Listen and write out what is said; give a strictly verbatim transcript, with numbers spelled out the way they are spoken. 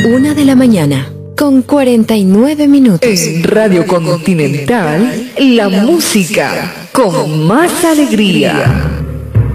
Una de la mañana, con cuarenta y nueve minutos. En Radio Continental, la música con más alegría.